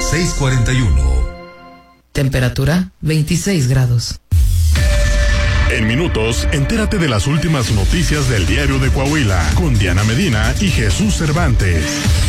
641. Temperatura 26 grados. En minutos, entérate de las últimas noticias del diario de Coahuila con Diana Medina y Jesús Cervantes.